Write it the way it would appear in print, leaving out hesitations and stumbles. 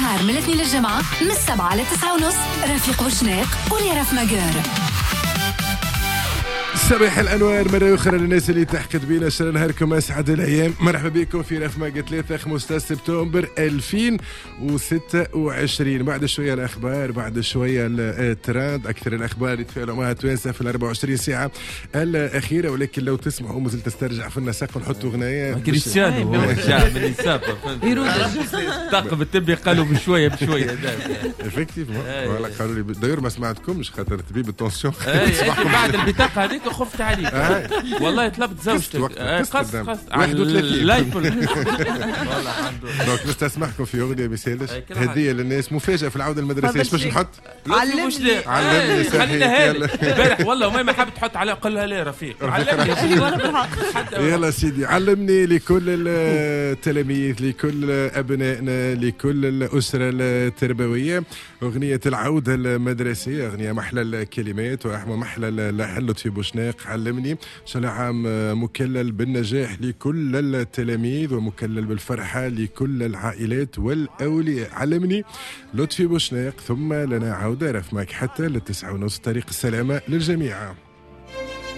النهار من الاثنين للجمعة من 7 ل 9:30 رفيق بوشناق وليرا مجار. صباح الانوار مره اخرى للناس اللي تحقد بينا. شر نهاركم اسعد الايام. مرحبا بكم في رفماقة 3 15 سبتمبر 2026. بعد شويه الاخبار، بعد شويه الترند، اكثر الاخبار اللي تفاعلوا معها توانسه في ال 24 ساعه الاخيره. ولكن لو تسمحوا مازلت تسترجع في النسق ونحطوا اغنيه كريستيانو هو جاء من الإصابة الطاقم الطبي قالوا بشويه بشويه افكتيفمون. والله قالوا لي داير ما سمعتكمش خاطر طبيب التونسيون بعد البطاقه هذيك خفت عليك. والله طلبت زوجتك قص على 31 لايف والله الحمد لله. دونك نستسمحكم في اغنيه مثالش هديه للناس، مفاجاه في العوده المدرسيه. ايش باش نحط؟ علمني خلينا هالي البارح والله وما حاب تحط عليه قل لها ليه رفيق علمني. يلا سيدي علمني. لكل التلاميذ، لكل ابنائنا، لكل الاسره التربويه، اغنيه العوده المدرسيه، اغنيه محلى الكلمات ومحلى اللحن لطفي بوشناق. علمني ان شاء الله عام مكلل بالنجاح لكل التلاميذ ومكلل بالفرحه لكل العائلات والاولياء. علمني لطفي بوشناق. ثم لنا عوده رفماك حتى ل9:30. طريق السلامه للجميع.